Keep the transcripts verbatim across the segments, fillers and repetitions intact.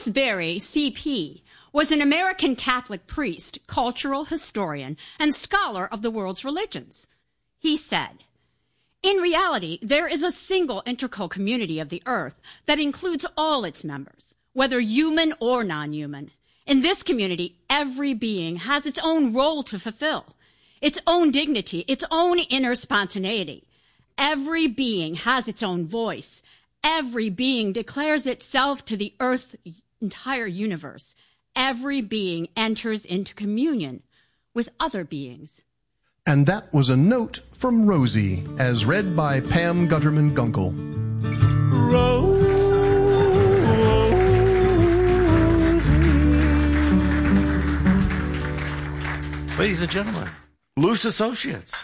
Thomas Berry, C P, was an American Catholic priest, cultural historian, and scholar of the world's religions. He said, "In reality, there is a single integral community of the earth that includes all its members, whether human or non-human. In this community, every being has its own role to fulfill, its own dignity, its own inner spontaneity. Every being has its own voice. Every being declares itself to the earth's entire universe. Every being enters into communion with other beings." And that was a note from Rosie, as read by Pam Gutterman Gunkel. Rosie. Ladies and gentlemen, Loose Associates.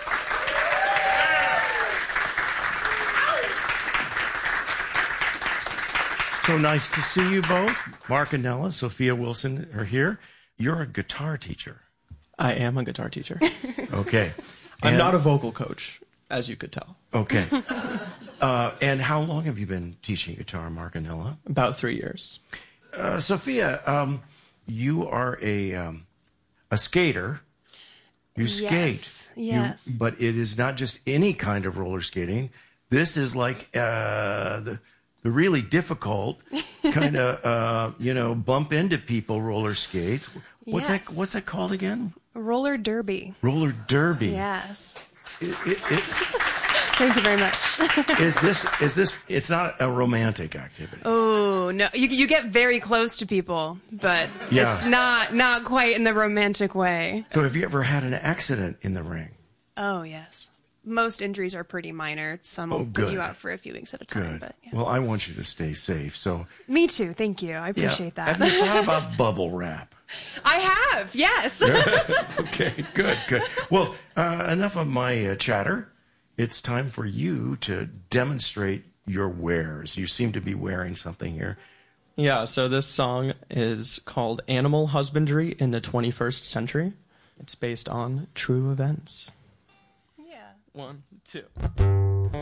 So nice to see you both. Mark and Nella, Sophia Wilson are here. You're a guitar teacher. I am a guitar teacher. Okay. I'm And- not a vocal coach, as you could tell. Okay. Uh, and how long have you been teaching guitar, Mark and Nella? About three years. Uh, Sophia, um, you are a um, a skater. You skate. Yes, yes. You, but it is not just any kind of roller skating. This is like uh, the the really difficult kind of uh, you know bump into people roller skates. What's Yes. that? What's that called again? Roller derby. Roller derby. Yes. It, it, it, Thank you very much. is this is this? It's not a romantic activity. Oh, no. You you get very close to people, but Yeah. it's not not quite in the romantic way. So have you ever had an accident in the ring? Oh, yes. Most injuries are pretty minor. Some will Oh, put good. you out for a few weeks at a time. Good. But yeah. Well, I want you to stay safe. So Me too. Thank you. I appreciate yeah. that. Have you thought about bubble wrap? I have. Yes. Okay, good, good. Well, uh, enough of my uh, chatter. It's time for you to demonstrate your wares. You seem to be wearing something here. Yeah, so this song is called Animal Husbandry in the twenty-first Century. It's based on true events. Yeah. One, two.